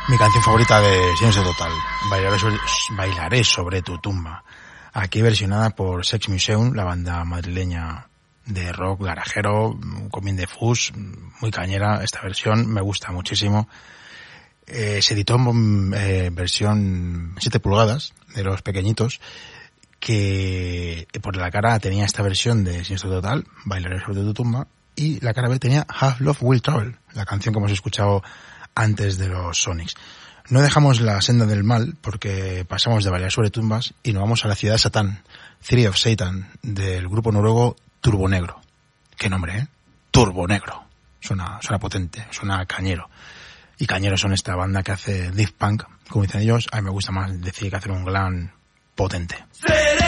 Mi canción favorita de Silencio Total, Bailaré sobre tu tumba. Aquí versionada por Sex Museum, la banda madrileña de rock garajero, con bien de fuzz, muy cañera. Esta versión me gusta muchísimo. Se editó en versión 7 pulgadas, de los pequeñitos, que por la cara tenía esta versión de Silencio Total, Bailaré sobre tu tumba, y la cara B tenía Half Love Will Travel, la canción que hemos escuchado antes de los Sonics. No dejamos la senda del mal porque pasamos de Bailar sobre tumbas y nos vamos a la ciudad de Satán, City of Satan, del grupo noruego Turbonegro. Qué nombre, ¿eh? Turbonegro. Suena potente, suena cañero. Y cañeros son esta banda que hace death punk, como dicen ellos. A mí me gusta más decir que hacer un glam potente.